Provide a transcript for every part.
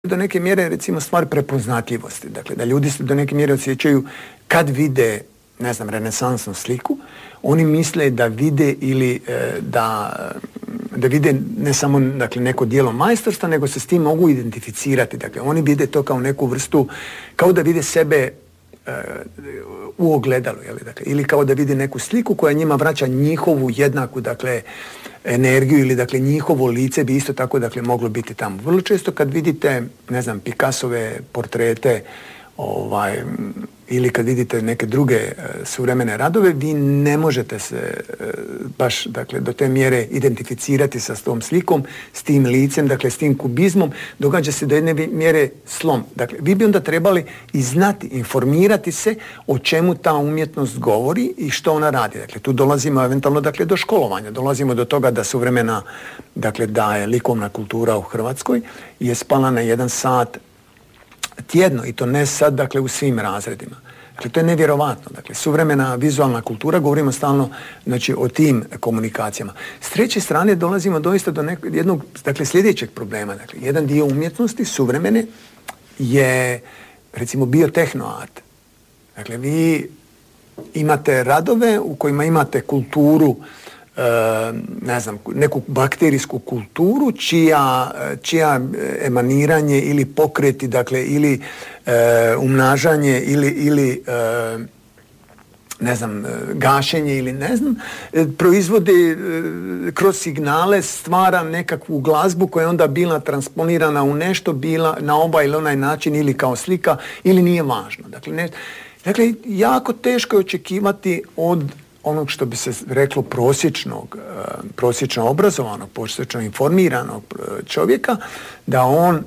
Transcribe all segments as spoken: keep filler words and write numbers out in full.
do neke mjere, recimo, stvar prepoznatljivosti. Dakle, da ljudi se do neke mjere osjećaju kad vide, ne znam, renesansnu sliku, oni misle da vide ili e, da, da vide ne samo, dakle, neko djelo majstorstva, nego se s tim mogu identificirati. Dakle, oni vide to kao neku vrstu, kao da vide sebe e, u ogledalu, jel? Dakle, ili kao da vide neku sliku koja njima vraća njihovu jednaku, dakle, energiju ili, dakle, njihovo lice bi isto tako, dakle, moglo biti tamo. Vrlo često kad vidite, ne znam, Picassove portrete, ovaj, ili kad vidite neke druge e, suvremene radove, vi ne možete se e, baš, dakle, do te mjere identificirati sa tom slikom, s tim licem, dakle, s tim kubizmom. Događa se do jedne mjere slom. Dakle, vi bi onda trebali i znati, informirati se o čemu ta umjetnost govori i što ona radi. Dakle, tu dolazimo eventualno, dakle, do školovanja. Dolazimo do toga da suvremena, dakle, da je likovna kultura u Hrvatskoj je spala na jedan sat tjedno, i to ne sad, dakle, u svim razredima. Dakle, to je nevjerovatno. Dakle, suvremena vizualna kultura, govorimo stalno, znači, o tim komunikacijama. S treće strane dolazimo doista do nekog, jednog, dakle, sljedećeg problema. Dakle, jedan dio umjetnosti suvremene je, recimo, biotehnoart. Dakle, vi imate radove u kojima imate kulturu, ne znam, neku bakterijsku kulturu čija, čija emaniranje ili pokreti, dakle, ili e, umnažanje ili, ili e, ne znam, gašenje ili ne znam, e, proizvodi e, kroz signale stvara nekakvu glazbu koja je onda bila transponirana u nešto, bila na ovaj ili onaj način ili kao slika ili nije važno. Dakle, ne, dakle jako teško je očekivati od onog što bi se reklo prosječnog, prosječno obrazovanog, prosječno informiranog čovjeka, da on,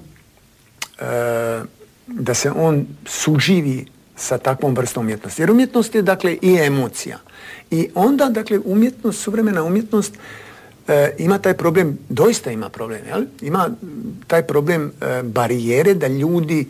da se on suživi sa takvom vrstom umjetnosti. Jer umjetnost je, dakle, i emocija. I onda, dakle, umjetnost, suvremena umjetnost ima taj problem, doista ima problem, jel? Ima taj problem barijere da ljudi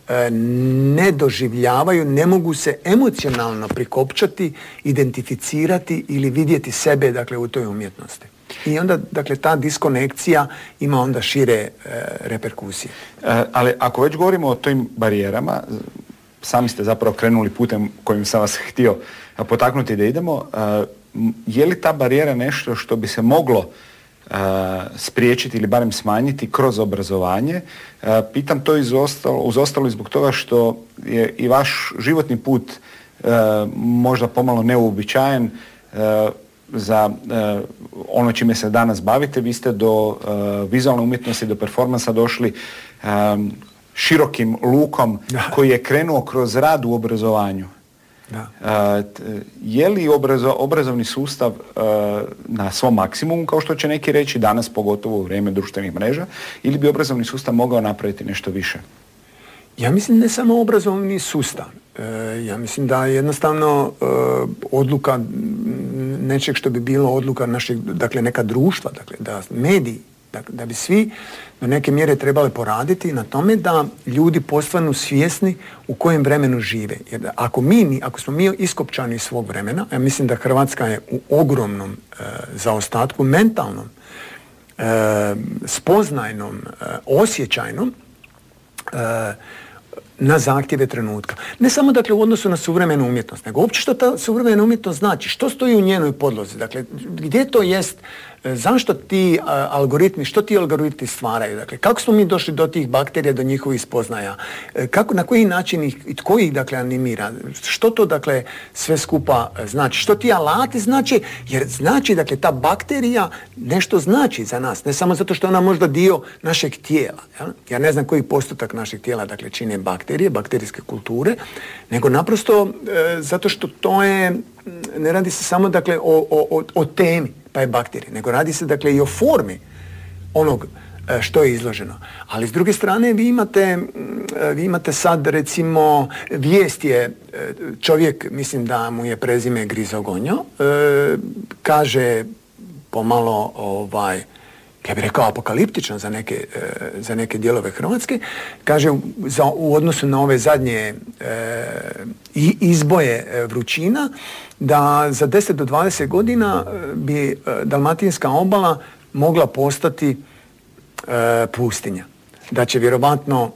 ne doživljavaju, ne mogu se emocionalno prikopčati, identificirati ili vidjeti sebe, dakle, u toj umjetnosti. I onda, dakle, ta diskonekcija ima onda šire e, reperkusije. E, ali ako već govorimo o tim barijerama, sami ste zapravo krenuli putem kojim sam vas htio potaknuti da idemo, e, je li ta barijera nešto što bi se moglo Uh, spriječiti ili barem smanjiti kroz obrazovanje? Uh, pitam to iz ostalo, uz ostalo i zbog toga što je i vaš životni put uh, možda pomalo neuobičajen uh, za uh, ono čime se danas bavite. Vi ste do uh, vizualne umjetnosti, do performansa došli um, širokim lukom koji je krenuo kroz rad u obrazovanju. Da. Uh, je li obrazo, obrazovni sustav uh, na svom maksimumu, kao što će neki reći danas, pogotovo u vrijeme društvenih mreža, ili bi obrazovni sustav mogao napraviti nešto više? Ja mislim ne samo obrazovni sustav. E, ja mislim da jednostavno e, odluka nečeg što bi bilo odluka našeg, dakle, neka društva, dakle, da mediji, dakle, da bi svi do neke mjere trebali poraditi na tome da ljudi postanu svjesni u kojem vremenu žive. Jer ako mi, ako smo mi iskopčani iz svog vremena, ja mislim da Hrvatska je u ogromnom e, zaostatku, mentalnom, e, spoznajnom, e, osjećajnom, e, na zahtjeve trenutka. Ne samo, dakle, u odnosu na suvremenu umjetnost, nego uopće što ta suvremena umjetnost znači, što stoji u njenoj podlozi, dakle, gdje to jest, zašto ti a, algoritmi, što ti algoritmi stvaraju, dakle, kako smo mi došli do tih bakterija, do njihovih spoznaja, kako, na koji način ih, i tko ih, dakle, animira, što to, dakle, sve skupa znači, što ti alati znači, jer znači, dakle, ta bakterija nešto znači za nas, ne samo zato što je ona možda dio našeg tijela, jel? Ja ne znam koji postotak našeg tijela, dakle, čine bakterije, bakterijske kulture, nego naprosto e, zato što to je, ne radi se samo, dakle, o, o, o temi, pa je bakterije, nego radi se, dakle, i o formi onog e, što je izloženo. Ali s druge strane vi imate, e, vi imate sad, recimo, vijest je e, čovjek, mislim da mu je prezime Grizogonjo, e, kaže pomalo, ovaj, ja bih rekao apokaliptično za neke, e, za neke dijelove Hrvatske, kaže za, u odnosu na ove zadnje e, izboje e, vrućina, da za deset do dvadeset godina bi e, dalmatinska obala mogla postati e, pustinja. da će vjerovatno